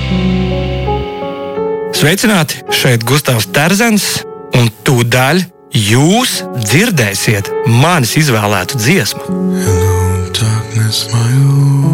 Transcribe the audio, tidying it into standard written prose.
Sveicināti, šeit Gustavs Terzens, un tūdaļ jūs dzirdēsiet manis izvēlētu dziesmu. Hello, darkness, my old